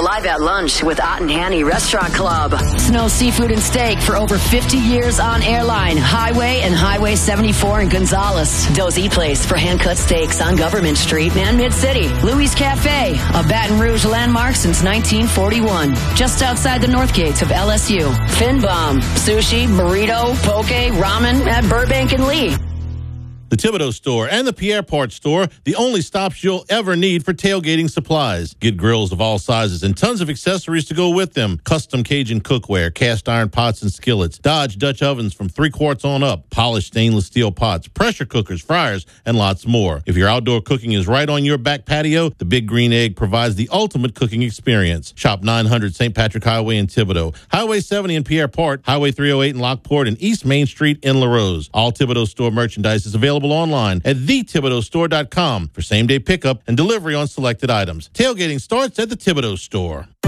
Live at lunch with Ott and Hanny Restaurant Club. Snow Seafood and Steak for over 50 years on Airline, Highway, and Highway 74 in Gonzales. Dozy Place for hand-cut steaks on Government Street and Mid-City. Louis Cafe, a Baton Rouge landmark since 1941. Just outside the north gates of LSU. Finbom, sushi, burrito, poke, ramen at Burbank and Lee. The Thibodeau Store and the Pierre Part Store, the only stops you'll ever need for tailgating supplies. Get grills of all sizes and tons of accessories to go with them. Custom Cajun cookware, cast iron pots and skillets, Dodge Dutch ovens from 3 quarts on up, polished stainless steel pots, pressure cookers, fryers, and lots more. If your outdoor cooking is right on your back patio, the Big Green Egg provides the ultimate cooking experience. Shop 900 St. Patrick Highway in Thibodeau, Highway 70 in Pierre Part, Highway 308 in Lockport, and East Main Street in LaRose. All Thibodeau Store merchandise is available online at thethibodeaustore.com for same-day pickup and delivery on selected items. Tailgating starts at the Thibodeau Store.